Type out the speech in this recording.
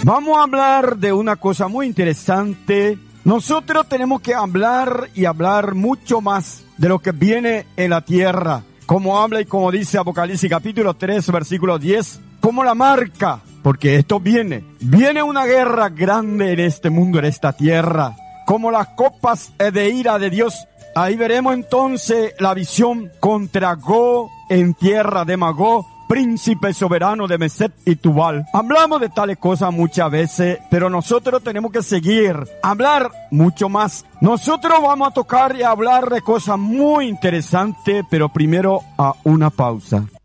Vamos a hablar de una cosa muy interesante. Nosotros tenemos que hablar y hablar mucho más de lo que viene en la tierra. Como habla y como dice Apocalipsis capítulo 3, versículo 10, como la marca, porque esto viene una guerra grande en este mundo, en esta tierra, como las copas de ira de Dios. Ahí veremos entonces la visión contra Gog en tierra de Magog, príncipe soberano de Meset y Tubal. Hablamos de tales cosas muchas veces, pero nosotros tenemos que seguir, hablar mucho más. Nosotros vamos a tocar y hablar de cosas muy interesantes, pero primero a una pausa.